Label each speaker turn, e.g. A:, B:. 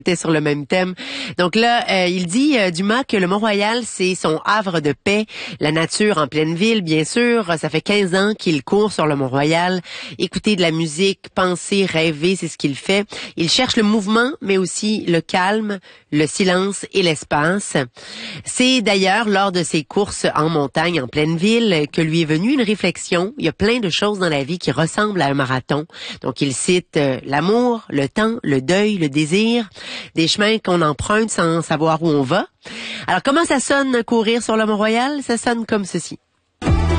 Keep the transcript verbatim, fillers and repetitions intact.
A: C'était sur le même thème. Donc là, euh, il dit, euh, Dumas, que le Mont-Royal, c'est son havre de paix, la nature en pleine ville, bien sûr. Ça fait quinze ans qu'il court sur le Mont-Royal. Écouter de la musique, penser, rêver, c'est ce qu'il fait. Il cherche le mouvement, mais aussi le calme, le silence et l'espace. C'est d'ailleurs lors de ses courses en montagne, en pleine ville, que lui est venue une réflexion. Il y a plein de choses dans la vie qui ressemblent à un marathon. Donc il cite euh, l'amour, le temps, le deuil, le désir, des chemins qu'on emprunte sans savoir où on va. Alors, comment ça sonne courir sur le Mont-Royal? Ça sonne comme ceci.